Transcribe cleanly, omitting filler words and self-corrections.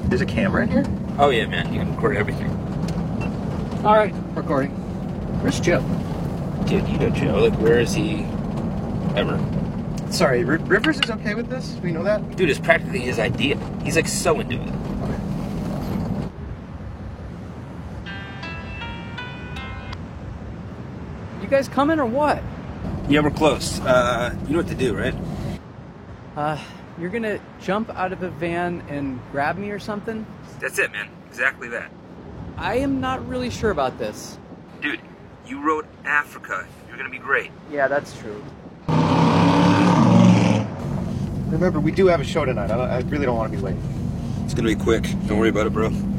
There's a camera in here? Oh yeah, man, you can record everything. All right, recording. Where's Joe? Dude, you know Joe. Like, where is he ever? Sorry, Rivers is okay with this? We know that? Dude, it's practically his idea. He's like so into it. You guys coming or what? Yeah, we're close. You know what to do, right? You're gonna jump out of a van and grab me or something? That's it, man. Exactly that. I am not really sure about this. Dude, you wrote Africa. You're gonna be great. Yeah, that's true. Remember, we do have a show tonight. I really don't want to be late. It's gonna be quick. Don't worry about it, bro.